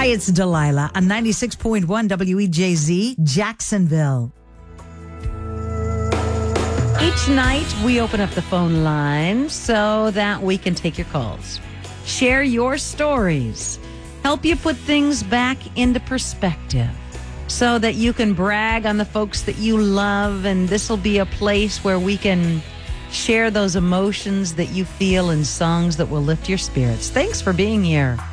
Hi, it's Delilah on 96.1 WEJZ, Jacksonville. Each night, we open up the phone line so that we can take your calls. Share your stories. Help you put things back into perspective so that you can brag on the folks that you love. And this will be a place where we can share those emotions that you feel in songs that will lift your spirits. Thanks for being here.